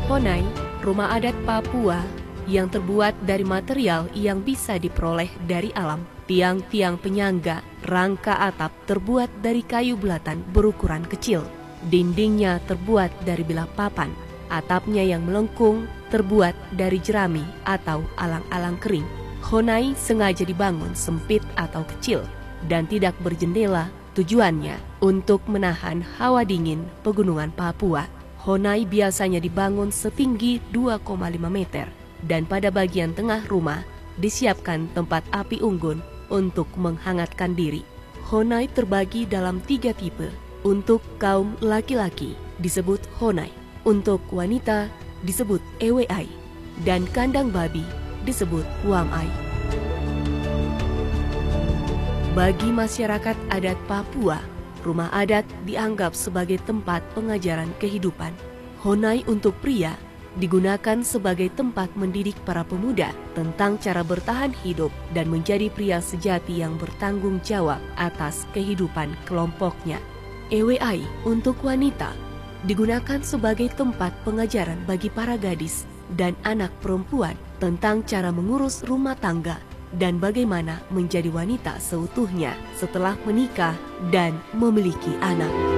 Honai, rumah adat Papua yang terbuat dari material yang bisa diperoleh dari alam. Tiang-tiang penyangga, rangka atap terbuat dari kayu belatan berukuran kecil. Dindingnya terbuat dari bilah papan. Atapnya yang melengkung terbuat dari jerami atau alang-alang kering. Honai sengaja dibangun sempit atau kecil dan tidak berjendela. Tujuannya untuk menahan hawa dingin pegunungan Papua. Honai biasanya dibangun setinggi 2,5 meter dan pada bagian tengah rumah disiapkan tempat api unggun untuk menghangatkan diri. Honai terbagi dalam 3 tipe. Untuk kaum laki-laki disebut Honai, untuk wanita disebut Ewai, dan kandang babi disebut Wamai. Bagi masyarakat adat Papua, rumah adat dianggap sebagai tempat pengajaran kehidupan. Honai untuk pria digunakan sebagai tempat mendidik para pemuda tentang cara bertahan hidup dan menjadi pria sejati yang bertanggung jawab atas kehidupan kelompoknya. Ewai untuk wanita digunakan sebagai tempat pengajaran bagi para gadis dan anak perempuan tentang cara mengurus rumah tangga dan bagaimana menjadi wanita seutuhnya setelah menikah dan memiliki anak.